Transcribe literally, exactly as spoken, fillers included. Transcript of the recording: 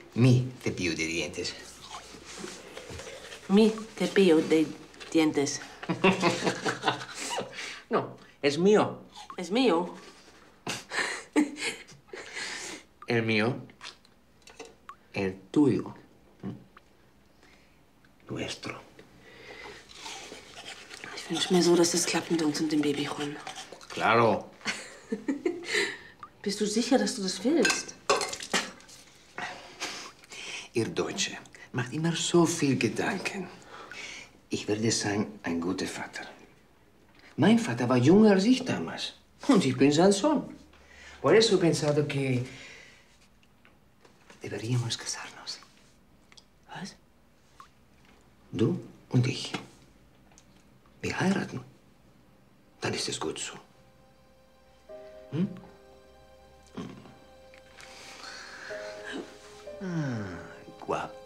Mi cepillo de dientes. Mi cepillo de dientes. No, es mío. ¿Es mío? El mío. El tuyo. Nuestro. Ich wünsche mir so, dass das klappt mit uns und dem Babyhund. Claro. Bist du sicher, dass du das willst? Ihr Deutsche macht immer so viel Gedanken. Ich werde sein ein guter Vater. Mein Vater war jünger als ich damals. Und ich bin sein Sohn. Por eso he pensado que deberíamos casarnos. Was? Du und ich. Wir heiraten. Dann ist es gut so. Hm? Hm. Ah, guapo.